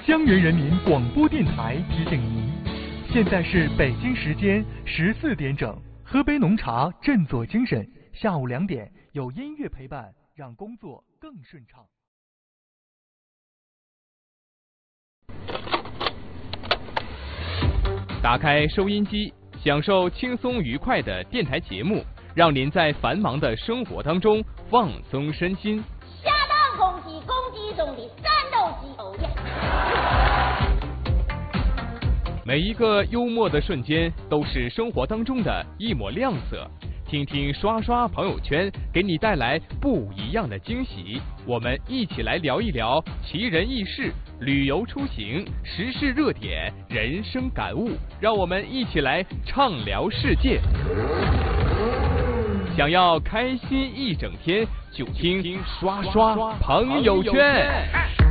江源人民广播电台提醒您，现在是北京时间14点整。喝杯浓茶，振作精神。下午2点有音乐陪伴，让工作更顺畅。 打开收音机，享受轻松愉快的电台节目，让您在繁忙的生活当中放松身心。 下当公鸡中的战斗机，哦耶！ 每一个幽默的瞬间都是生活当中的一抹亮色，听听刷刷朋友圈，给你带来不一样的惊喜。我们一起来聊一聊奇人异事、旅游出行、时事热点、人生感悟，让我们一起来畅聊世界。想要开心一整天，就听刷刷朋友圈。